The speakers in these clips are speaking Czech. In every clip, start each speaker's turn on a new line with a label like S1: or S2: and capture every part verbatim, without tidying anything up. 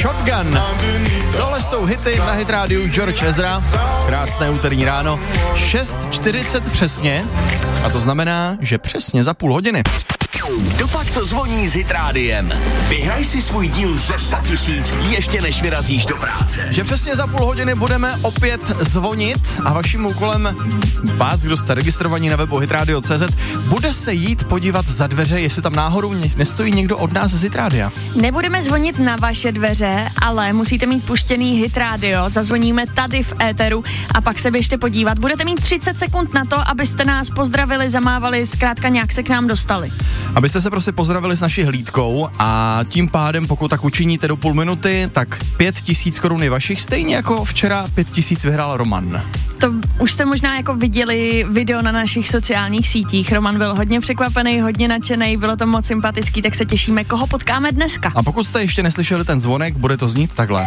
S1: Shotgun. Tohle jsou hity na Hit rádiu George Ezra. Krásné úterní ráno. šest čtyřicet přesně. A to znamená, že přesně za půl hodiny.
S2: Dopak to zvoní s Hit rádiem. Vyhraj si svůj díl ze sto tisíc, ještě než vyrazíš do práce.
S1: Že přesně za půl hodiny budeme opět zvonit a vaším úkolem vás, kdo jste registrovaní na webu hitradio tečka cé zet, bude se jít podívat za dveře, jestli tam náhodou nestojí někdo od nás z Hit rádia.
S3: Nebudeme zvonit na vaše dveře, ale musíte mít puštěný Hit rádio. Zazvoníme tady v éteru a pak se běžte podívat. Budete mít třicet sekund na to, abyste nás pozdravili, zamávali, zkrátka nějak se k nám dostali.
S1: Abyste se prostě pozdravili s naší hlídkou a tím pádem, pokud tak učiníte do půl minuty, tak pět tisíc korun je vašich, stejně jako včera pět tisíc vyhrál Roman.
S3: To už jste možná jako viděli video na našich sociálních sítích. Roman byl hodně překvapený, hodně nadšený, bylo to moc sympatický, tak se těšíme, koho potkáme dneska.
S1: A pokud jste ještě neslyšeli ten zvonek, bude to znít takhle.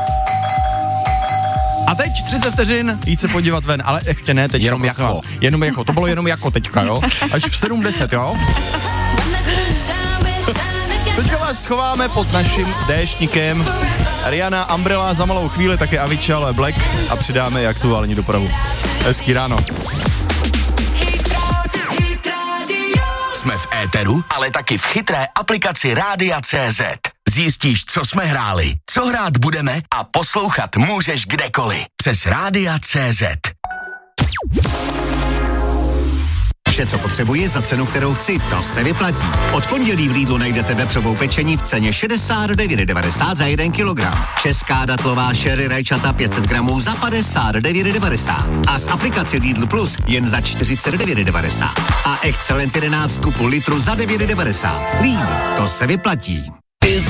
S1: A teď třicet vteřin, jít se podívat ven, ale ještě ne teď.
S4: Jenom jako.
S1: Vás. Jenom jako, to bylo jenom jako teďka, jo? Až v sedm deset, jo? Teďka vás schováme pod naším déštníkem. Rihanna, Umbrella, za malou chvíli také Avicii, ale Black a přidáme i aktuální dopravu. Hezký ráno.
S2: Jsme v éteru, ale taky v chytré aplikaci Rádia tečka cé zet. Zjistíš, co jsme hráli, co hrát budeme a poslouchat můžeš kdekoliv. Přes Rádia tečka cé zet.
S5: Vše, co potřebuji za cenu, kterou chci, to se vyplatí. Od pondělí v Lidlu najdete vepřovou pečení v ceně šedesát devět devadesát za jeden kilogram. Česká datlová sherry rajčata pět set gramů za padesát devět devadesát. A z aplikaci Lidl Plus jen za čtyřicet devět devadesát. A Excellent jedenáct půl litru za devět devadesát. Lidl, to se vyplatí.